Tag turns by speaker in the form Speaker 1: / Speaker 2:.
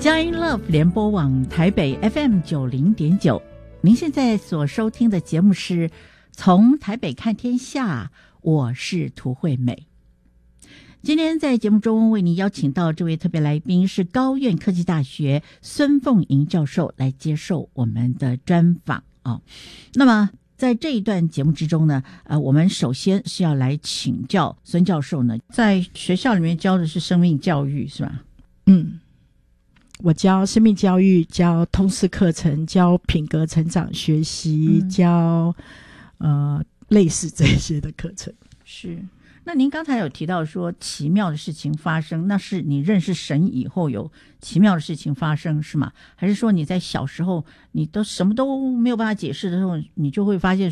Speaker 1: 佳音 Love 联播网台北 FM90.9，您现在所收听的节目是从台北看天下，我是涂惠美。今天在节目中为您邀请到这位特别来宾是高苑科技大学孙凤莹教授来接受我们的专访啊。那么在这一段节目之中呢，我们首先是要来请教孙教授呢，在学校里面教的是生命教育是吧？
Speaker 2: 我教生命教育，教通识课程，教品格成长学习，教类似这些的课程。
Speaker 1: 是。那您刚才有提到说奇妙的事情发生，那是你认识神以后有奇妙的事情发生是吗？还是说你在小时候你都什么都没有办法解释的时候，你就会发现